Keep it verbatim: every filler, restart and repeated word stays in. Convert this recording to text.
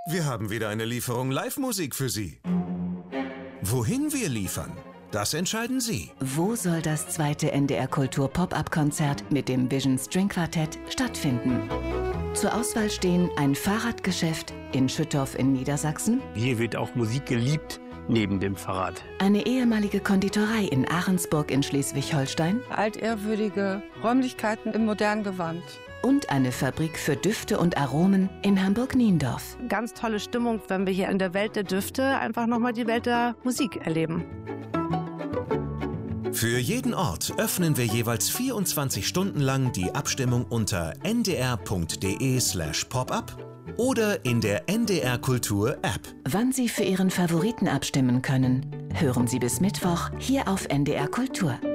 Wir haben wieder eine Lieferung Live-Musik für Sie. Wohin wir liefern, das entscheiden Sie. Wo soll das zweite N D R Kultur Pop-Up-Konzert mit dem Vision String Quartett stattfinden? Zur Auswahl stehen ein Fahrradgeschäft in Schüttorf in Niedersachsen. Hier wird auch Musik geliebt, neben dem Fahrrad. Eine ehemalige Konditorei in Ahrensburg in Schleswig-Holstein. Altehrwürdige Räumlichkeiten im modernen Gewand. Und eine Fabrik für Düfte und Aromen in Hamburg-Niendorf. Ganz tolle Stimmung, wenn wir hier in der Welt der Düfte einfach nochmal die Welt der Musik erleben. Für jeden Ort öffnen wir jeweils vierundzwanzig Stunden lang die Abstimmung unter n d r punkt d e slash pop up oder in der N D R Kultur App. Wann Sie für Ihren Favoriten abstimmen können, hören Sie bis Mittwoch hier auf N D R Kultur.